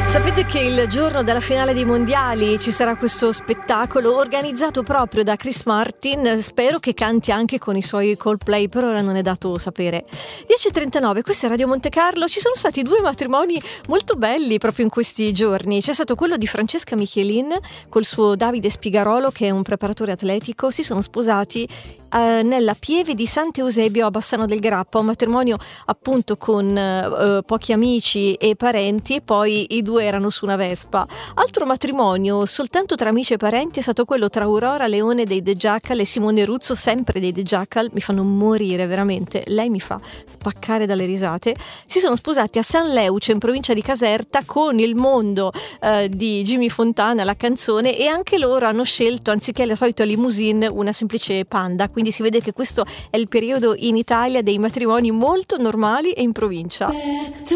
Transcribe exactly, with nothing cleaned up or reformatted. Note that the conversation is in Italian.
Sapete che il giorno della finale dei mondiali ci sarà questo spettacolo organizzato proprio da Chris Martin, spero che canti anche con i suoi Coldplay, per ora non è dato sapere. dieci e trentanove, questa è Radio Monte Carlo. Ci sono stati due matrimoni molto belli proprio in questi giorni. C'è stato quello di Francesca Michelin col suo Davide Spigarolo, che è un preparatore atletico. Si sono sposati eh, nella Pieve di Sant'Eusebio a Bassano del Grappa, un matrimonio appunto con eh, pochi amici e parenti, e poi i due erano su una Vespa. Altro matrimonio soltanto tra amici e parenti è stato quello tra Aurora Leone dei The Jackal e Simone Ruzzo, sempre dei The Jackal. Mi fanno morire veramente, lei mi fa spaccare dalle risate. Si sono sposati a San Leuce in provincia di Caserta con Il mondo eh, di Jimmy Fontana, la canzone, e anche loro hanno scelto, anziché la solita limousine, una semplice Panda. Quindi si vede che questo è il periodo in Italia dei matrimoni molto normali e in provincia.